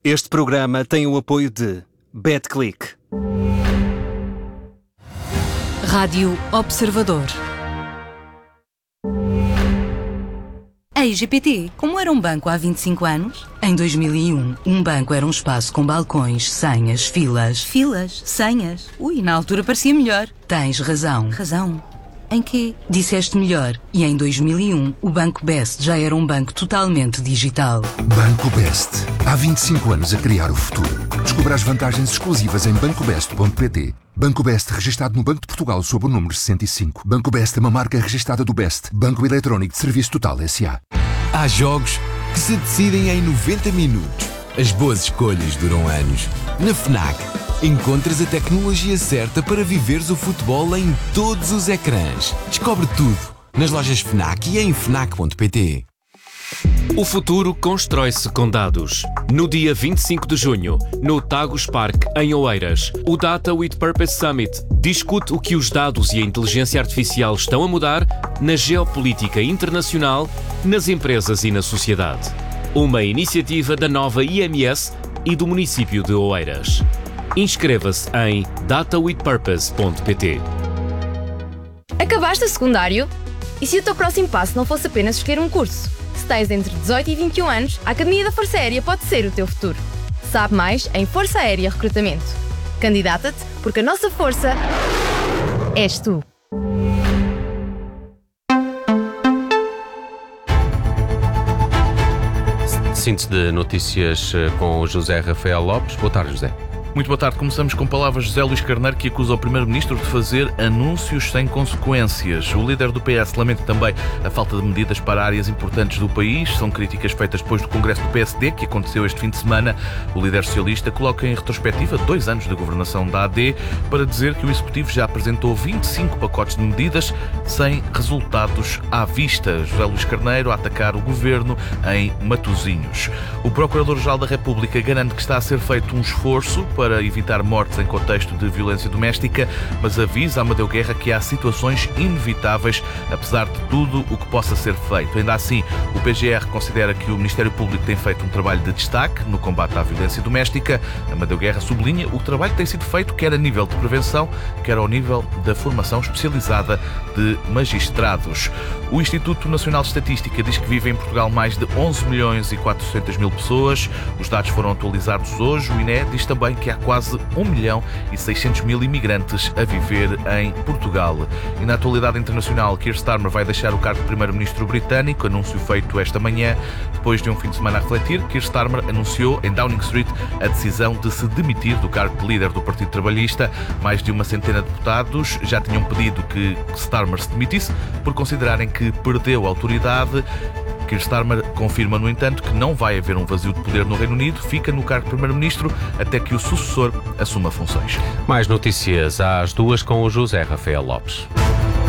Este programa tem o apoio de BetClick. Rádio Observador. A IGPT, como era um banco há 25 anos? Em 2001, um banco era um espaço com balcões, senhas, filas. Filas? Senhas? Ui, na altura parecia melhor. Tens razão. Razão? Em quê? Disseste melhor. E em 2001, o Banco Best já era um banco totalmente digital. Banco Best. Há 25 anos a criar o futuro. Descubra as vantagens exclusivas em bancobest.pt. Banco Best, registado no Banco de Portugal sob o número 65. Banco Best é uma marca registada do Best. Banco Eletrónico de Serviço Total S.A. Há jogos que se decidem em 90 minutos. As boas escolhas duram anos. Na FNAC, encontras a tecnologia certa para viveres o futebol em todos os ecrãs. Descobre tudo nas lojas FNAC e em FNAC.pt. O futuro constrói-se com dados. No dia 25 de junho, no Tagus Park, em Oeiras, o Data with Purpose Summit discute o que os dados e a inteligência artificial estão a mudar na geopolítica internacional, nas empresas e na sociedade. Uma iniciativa da nova IMS e do município de Oeiras. Inscreva-se em datawithpurpose.pt. Acabaste o secundário? E se o teu próximo passo não fosse apenas escolher um curso? Se tens entre 18 e 21 anos, a Academia da Força Aérea pode ser o teu futuro. Sabe mais em Força Aérea Recrutamento. Candidata-te porque a nossa força és tu. Síntese de notícias com o José Rafael Lopes. Boa tarde, José. Muito boa tarde. Começamos com palavras de José Luís Carneiro, que acusa o Primeiro-Ministro de fazer anúncios sem consequências. O líder do PS lamenta também a falta de medidas para áreas importantes do país. São críticas feitas depois do Congresso do PSD, que aconteceu este fim de semana. O líder socialista coloca em retrospectiva 2 anos de governação da AD para dizer que o Executivo já apresentou 25 pacotes de medidas sem resultados à vista. José Luís Carneiro a atacar o Governo em Matosinhos. O Procurador-Geral da República garante que está a ser feito um esforço para evitar mortes em contexto de violência doméstica, mas avisa a Amadeu Guerra que há situações inevitáveis, apesar de tudo o que possa ser feito. Ainda assim, o PGR considera que o Ministério Público tem feito um trabalho de destaque no combate à violência doméstica. Amadeu Guerra sublinha o trabalho que tem sido feito quer a nível de prevenção, quer ao nível da formação especializada de magistrados. O Instituto Nacional de Estatística diz que vivem em Portugal mais de 11 milhões e 400 mil pessoas. Os dados foram atualizados hoje. O INE diz também que há quase 1 milhão e 600 mil imigrantes a viver em Portugal. E na atualidade internacional, Keir Starmer vai deixar o cargo de primeiro-ministro britânico, anúncio feito esta manhã. Depois de um fim de semana a refletir, Keir Starmer anunciou em Downing Street a decisão de se demitir do cargo de líder do Partido Trabalhista. Mais de uma centena de deputados já tinham pedido que Starmer se demitisse por considerarem que perdeu a autoridade. Keir Starmer confirma, no entanto, que não vai haver um vazio de poder no Reino Unido, fica no cargo de primeiro-ministro até que o sucessor assuma funções. Mais notícias às 2 com o José Rafael Lopes.